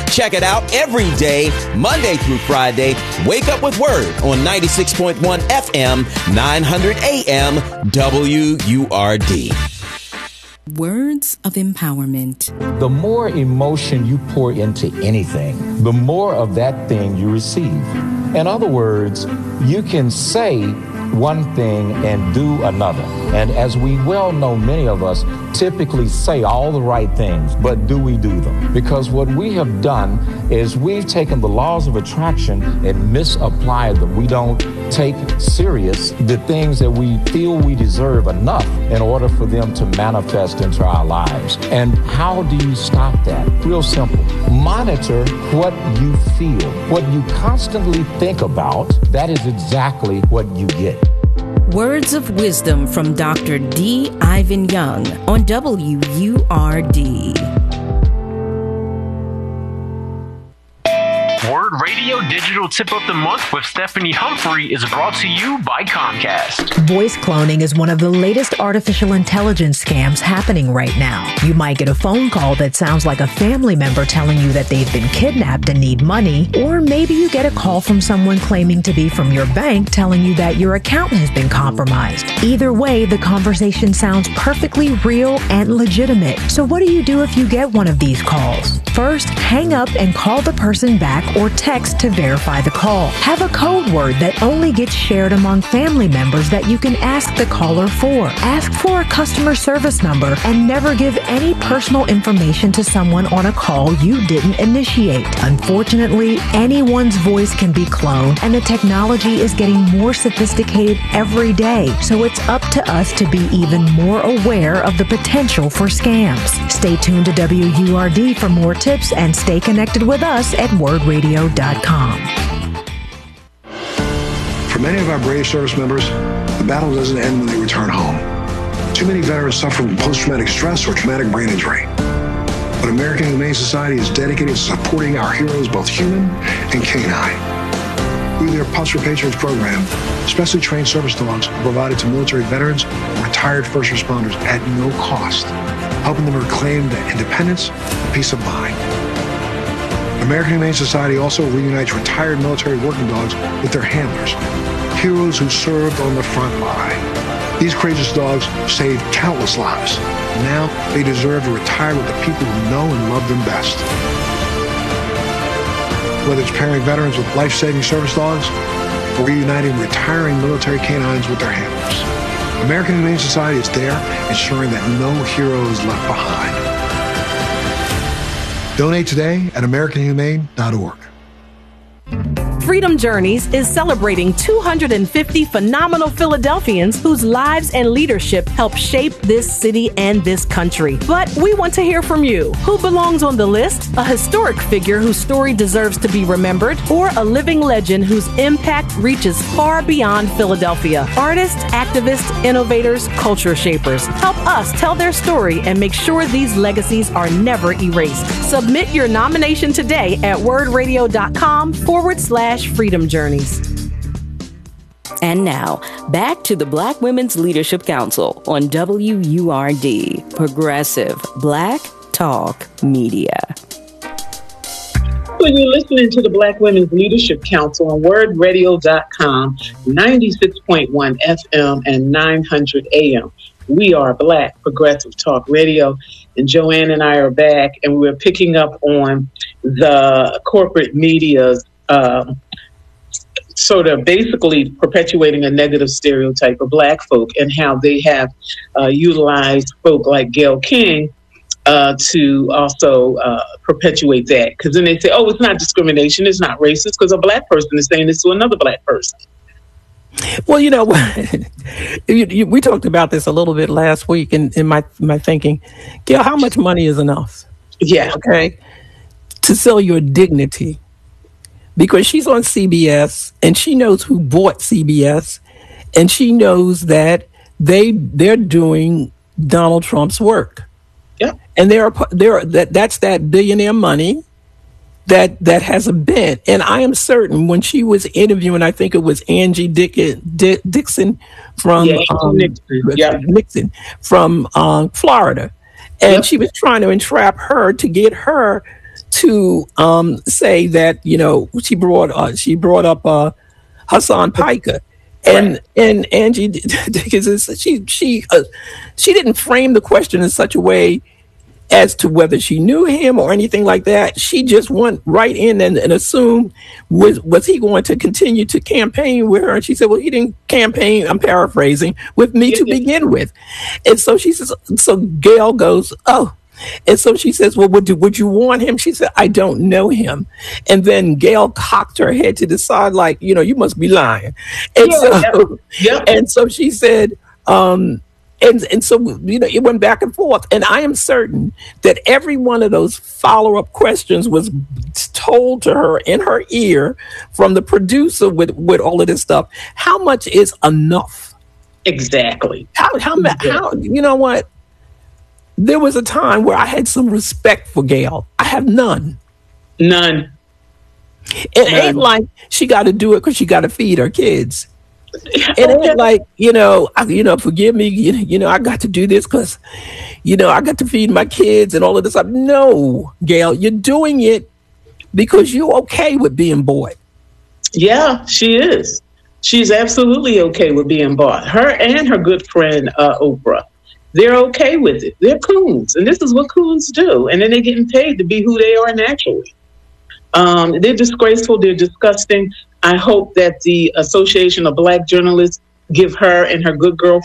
Check it out every day, Monday through Friday. Wake up with Word on 96.1 FM, 900 AM, WURD. Words of empowerment. The more emotion you pour into anything, the more of that thing you receive. In other words, you can say one thing and do another. And as we well know, many of us typically say all the right things, but do we do them? Because what we have done is we've taken the laws of attraction and misapplied them. We don't take serious the things that we feel we deserve enough in order for them to manifest into our lives. And how do you stop that? Real simple. Monitor what you feel. What you constantly think about, that is exactly what you get. Words of wisdom from Dr. D. Ivan Young on WURD. Word Radio Digital Tip of the Month with Stephanie Humphrey is brought to you by Comcast. Voice cloning is one of the latest artificial intelligence scams happening right now. You might get a phone call that sounds like a family member telling you that they've been kidnapped and need money, or maybe you get a call from someone claiming to be from your bank telling you that your account has been compromised. Either way, the conversation sounds perfectly real and legitimate. So what do you do if you get one of these calls? First, hang up and call the person back or text to verify the call. Have a code word that only gets shared among family members that you can ask the caller for. Ask for a customer service number and never give any personal information to someone on a call you didn't initiate. Unfortunately, anyone's voice can be cloned, and the technology is getting more sophisticated every day. So it's up to us to be even more aware of the potential for scams. Stay tuned to WURD for more tips and stay connected with us at wordradio.com. For many of our brave service members, the battle doesn't end when they return home. Too many veterans suffer from post-traumatic stress or traumatic brain injury. But American Humane Society is dedicated to supporting our heroes, both human and canine. Through their Pups for Patriots program, specially trained service dogs are provided to military veterans and retired first responders at no cost, helping them reclaim their independence and peace of mind. American Humane Society also reunites retired military working dogs with their handlers, heroes who served on the front line. These courageous dogs saved countless lives. Now they deserve to retire with the people who know and love them best. Whether it's pairing veterans with life-saving service dogs or reuniting retiring military canines with their handlers, American Humane Society is there ensuring that no hero is left behind. Donate today at AmericanHumane.org. Freedom Journeys is celebrating 250 phenomenal Philadelphians whose lives and leadership help shape this city and this country. But we want to hear from you. Who belongs on the list? A historic figure whose story deserves to be remembered, or a living legend whose impact reaches far beyond Philadelphia? Artists, activists, innovators, culture shapers. Help us tell their story and make sure these legacies are never erased. Submit your nomination today at wordradio.com/Freedom Journeys. And now, back to the Black Women's Leadership Council on WURD, Progressive Black Talk Media. So you're listening to the Black Women's Leadership Council on wordradio.com, 96.1 FM and 900 AM. We are Black Progressive Talk Radio, and Joanne and I are back, and we're picking up on the corporate media's sort of basically perpetuating a negative stereotype of Black folk and how they have utilized folk like Gayle King to also perpetuate that. Because then they say, oh, it's not discrimination, it's not racist, because a Black person is saying this to another Black person. Well, you know, we talked about this a little bit last week in my thinking. Gayle, how much money is enough? Yeah. Okay. To sell your dignity. Because she's on CBS and she knows who bought CBS, and she knows that they're doing Donald Trump's work. Yeah. And that's that billionaire money that has a bent. And I am certain when she was interviewing, I think it was Angie Dixon from Nixon from Florida, and she was trying to entrap her to get her to say that, you know, she brought up Hassan Piker. And Angie, because she didn't frame the question in such a way as to whether she knew him or anything like that. She just went right in and assumed was he going to continue to campaign with her? And she said, well, he didn't campaign, I'm paraphrasing, with me to begin with. And so she says, so Gail goes, oh. And so she says, well, would you want him? She said, I don't know him. And then Gail cocked her head to the side like, you know, you must be lying. And and so she said, and so, you know, it went back and forth. And I am certain that every one of those follow-up questions was told to her in her ear from the producer with all of this stuff. How much is enough? Exactly. How you know what? There was a time where I had some respect for Gail. I have none. None. It ain't like she got to do it because she got to feed her kids. It ain't like, forgive me, I got to do this because, I got to feed my kids and all of this stuff. No, Gail, you're doing it because you're okay with being bought. Yeah, she is. She's absolutely okay with being bought. Her and her good friend, Oprah. They're okay with it. They're coons, and this is what coons do. And then they're getting paid to be who they are naturally. They're disgraceful. They're disgusting. I hope that the Association of Black Journalists give her and her good girl